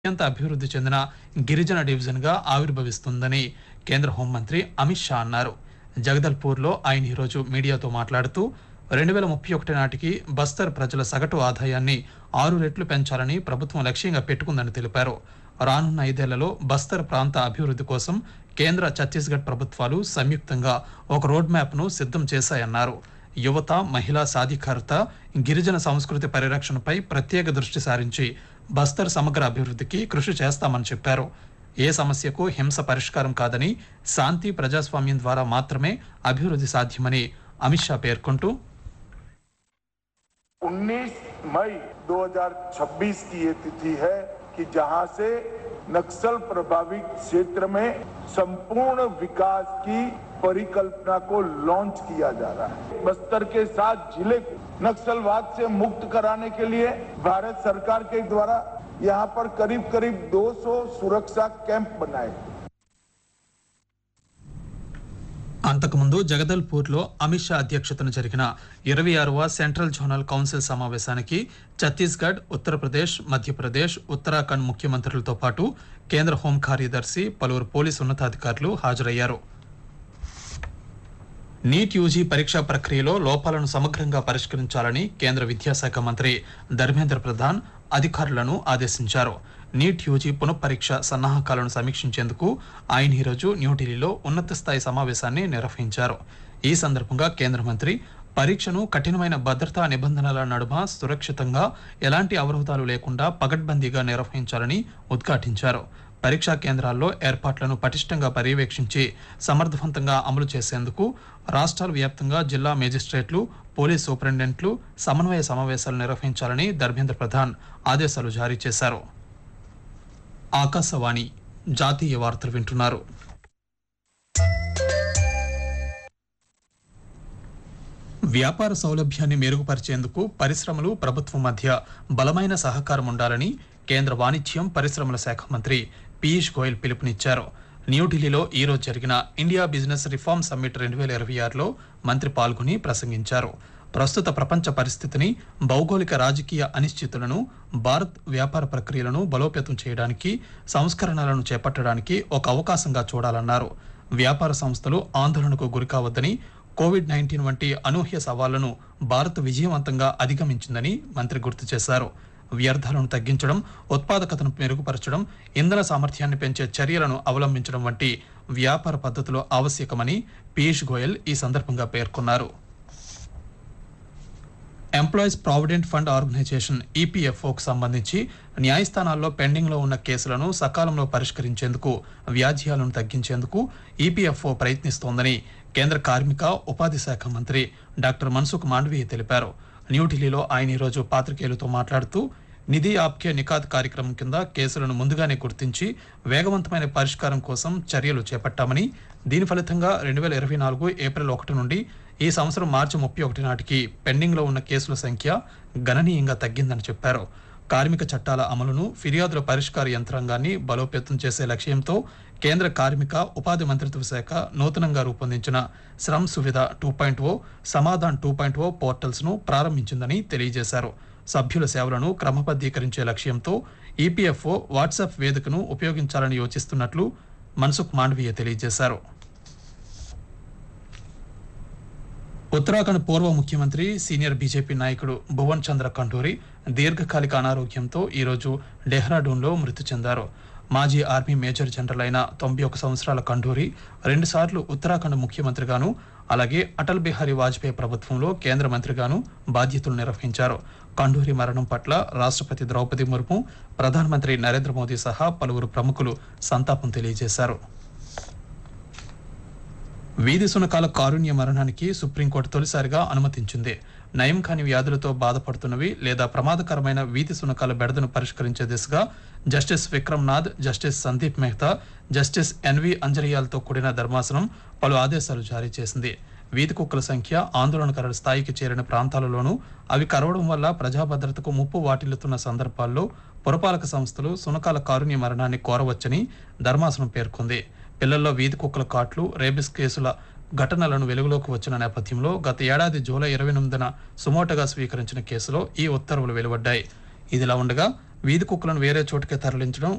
అత్యంత అభివృద్ధి చెందిన గిరిజన డివిజన్గా ఆవిర్భవిస్తుందని కేంద్ర హోంమంత్రి అమిత్ షా అన్నారు. జగదల్పూర్లో ఆయన ఈరోజు మీడియాతో మాట్లాడుతూ 2031 నాటికి బస్తర్ ప్రజల సగటు ఆదాయాన్ని 6 రెట్లు పెంచాలని ప్రభుత్వం లక్ష్యంగా పెట్టుకుందని తెలిపారు. రానున్న 5 ఏళ్లలో బస్తర్ ప్రాంత అభివృద్ధి కోసం కేంద్ర, ఛత్తీస్గఢ్ ప్రభుత్వాలు సంయుక్తంగా ఒక రోడ్ మ్యాప్ను సిద్ధం చేశాయన్నారు. యువత, మహిళా సాధికారత, గిరిజన సంస్కృతి పరిరక్షణపై ప్రత్యేక దృష్టి సారించి బస్తర్ సమగ్ర అభివృద్ధికి కృషి చేస్తామని చెప్పారు. ఏ సమస్యకు హింస పరిష్కారం కాదని, శాంతి, ప్రజాస్వామ్యం ద్వారా మాత్రమే అభివృద్ధి సాధ్యమని అమిత్ షా పేర్కొంటూ 19 मई 2026 की ये तिथि है कि जहां से नक्सल प्रभावित क्षेत्र में संपूर्ण विकास की परिकल्पना को लॉन्च किया जा रहा है। बस्तर के साथ जिले को नक्सलवाद से मुक्त कराने के लिए भारत सरकार के द्वारा यहाँ पर करीब 200 सुरक्षा कैंप बनाए। అంతకుముందు జగదల్పూర్లో అమిత్ షా అధ్యక్షతన జరిగిన 26వ సెంట్రల్ జోనల్ కౌన్సిల్ సమావేశానికి ఛత్తీస్గఢ్, ఉత్తరప్రదేశ్, మధ్యప్రదేశ్, ఉత్తరాఖండ్ ముఖ్యమంత్రులతో పాటు కేంద్ర హోం కార్యదర్శి, పలువురు పోలీసు ఉన్నతాధికారులు హాజరయ్యారు. నీట్ యూజీ పరీక్షా ప్రక్రియలో లోపాలను సమగ్రంగా పరిష్కరించాలని కేంద్ర విద్యాశాఖ మంత్రి ధర్మేంద్ర ప్రధాన్ అధికారులను ఆదేశించారు. నీట్ యూజీ పునఃపరీక్ష సన్నాహకాలను సమీక్షించేందుకు ఆయన ఈరోజు న్యూఢిల్లీలో ఉన్నత స్థాయి సమావేశాన్ని నిర్వహించారు. ఈ సందర్భంగా కేంద్ర మంత్రి పరీక్షను కఠినమైన భద్రతా నిబంధనల నడుమ సురక్షితంగా, ఎలాంటి అవరోధాలు లేకుండా పగడ్బందీగా నిర్వహించాలని ఉద్ఘాటించారు. పరీక్షా కేంద్రాల్లో ఏర్పాట్లను పటిష్టంగా పర్యవేక్షించి సమర్థవంతంగా అమలు చేసేందుకు రాష్ట్రాల వ్యాప్తంగా జిల్లా మేజిస్ట్రేట్లు, పోలీస్ సూపరింటెండెంట్లు సమన్వయ సమావేశాలు నిర్వహించాలని ధర్మేంద్ర ప్రధాన్ ఆదేశాలు జారీ చేశారు. ఆకాశవాణి జాతీయ వార్తలు వింటున్నారు. వ్యాపార సౌలభ్యాన్ని మెరుగుపరిచేందుకు పరిశ్రమలు, ప్రభుత్వం మధ్య బలమైన సహకారం ఉండాలని కేంద్ర వాణిజ్యం, పరిశ్రమల శాఖ మంత్రి పీయూష్ గోయల్ పిలుపునిచ్చారు. న్యూఢిల్లీలో ఈరోజు జరిగిన ఇండియా బిజినెస్ రిఫార్మ్ సమ్మిట్ 2026లో మంత్రి పాల్గొని ప్రసంగించారు. ప్రస్తుత ప్రపంచ పరిస్థితిని, భౌగోళిక రాజకీయ అనిశ్చితులను, భారత్ వ్యాపార ప్రక్రియలను బలోపేతం చేయడానికి, సంస్కరణలను చేపట్టడానికి ఒక అవకాశంగా చూడాలన్నారు. వ్యాపార సంస్థలు ఆందోళనకు గురికావద్దని, కోవిడ్-19 వంటి అనూహ్య సవాళ్లను భారత్ విజయవంతంగా అధిగమించిందని మంత్రి గుర్తు చేశారు. వ్యర్థాలను తగ్గించడం, ఉత్పాదకతను మెరుగుపరచడం, ఇంధన సామర్థ్యాన్ని పెంచే చర్యలను అవలంబించడం వంటి వ్యాపార పద్ధతులు ఆవశ్యకమని పీయూష్ గోయల్ ఈ సందర్భంగా పేర్కొన్నారు. ఎంప్లాయీస్ ప్రావిడెంట్ ఫండ్ ఆర్గనైజేషన్ ఈపీఎఫ్ఓకు సంబంధించి న్యాయస్థానాల్లో పెండింగ్లో ఉన్న కేసులను సకాలంలో పరిష్కరించేందుకు, వ్యాజ్యాలను తగ్గించేందుకు ఈపీఎఫ్ఓ ప్రయత్నిస్తోందని కేంద్ర కార్మిక, ఉపాధి శాఖ మంత్రి డాక్టర్ మన్సుఖ్ మాండవీయ తెలిపారు. న్యూఢిల్లీలో ఆయన ఈరోజు పాత్రికేయులతో మాట్లాడుతూ నిధి ఆప్కే నికాత్ కార్యక్రమం కింద కేసులను ముందుగానే గుర్తించి వేగవంతమైన పరిష్కారం కోసం చర్యలు చేపట్టామని, దీని ఫలితంగా 2024 ఏప్రిల్ 1 నుండి ఈ సంవత్సరం మార్చి 31 నాటికి పెండింగ్లో ఉన్న కేసుల సంఖ్య గణనీయంగా తగ్గిందని చెప్పారు. కార్మిక చట్టాల అమలును, ఫిర్యాదుల పరిష్కార యంత్రాంగాన్ని బలోపేతం చేసే లక్ష్యంతో కేంద్ర కార్మిక, ఉపాధి మంత్రిత్వ శాఖ నూతనంగా రూపొందించిన శ్రమ్ సువిధ 2.0, సమాధాన్ 2.0 పోర్టల్స్ ను ప్రారంభించిందని తెలియజేశారు. సభ్యుల సేవలను క్రమబద్ధీకరించే లక్ష్యంతో ఈపీఎఫ్ఓ వాట్సాప్ వేదికను ఉపయోగించాలని యోచిస్తున్నట్లు మన్సుఖ్ మాండవీయ తెలియజేశారు. ఉత్తరాఖండ్ పూర్వ ముఖ్యమంత్రి, సీనియర్ బీజేపీ నాయకుడు భువన్ చంద్ర ఖండూరి దీర్ఘకాలిక అనారోగ్యంతో ఈరోజు డెహ్రాడూన్లో మృతి చెందారు. మాజీ ఆర్మీ మేజర్ జనరల్ అయిన 91 సంవత్సరాల ఖండూరి 2 సార్లు ఉత్తరాఖండ్ ముఖ్యమంత్రిగాను, అలాగే అటల్ బిహారీ వాజ్పేయి ప్రభుత్వంలో కేంద్ర మంత్రిగాను బాధ్యతలు నిర్వహించారు. ఖండూరి మరణం పట్ల రాష్ట్రపతి ద్రౌపది ముర్ము, ప్రధానమంత్రి నరేంద్ర మోదీ సహా పలువురు ప్రముఖులు సంతాపం తెలియజేశారు. వీధి సునకాల కారుణ్య మరణానికి సుప్రీంకోర్టు తొలిసారిగా అనుమతించింది. నయం కాని వ్యాధులతో బాధపడుతున్నవి లేదా ప్రమాదకరమైన వీధి సునకాల బెడదను పరిష్కరించే దిశగా justice Vikram Nath, justice Sandeep Mehta, justice N V అంజరియాలతో కూడిన ధర్మాసనం పలు ఆదేశాలు జారీ చేసింది. వీధి కుక్కల సంఖ్య ఆందోళనకర స్థాయికి చేరిన ప్రాంతాలలోనూ అవి కరవడం వల్ల ప్రజా భద్రతకు ముప్పు వాటిల్లుతున్న సందర్భాల్లో పురపాలక సంస్థలు సునకాల కారుణ్య మరణాన్ని కోరవచ్చని ధర్మాసనం పేర్కొంది. పిల్లల్లో వీధి కుక్కల కాట్లు, రేబిస్ కేసుల ఘటనలను వెలుగులోకి వచ్చిన నేపథ్యంలో గత ఏడాది జూలై 28న సుమోటోగా స్వీకరించిన కేసులో ఈ ఉత్తర్వులు వెలువడ్డాయి. ఇదిలా ఉండగా వీధి కుక్కలను వేరే చోటుకే తరలించడం,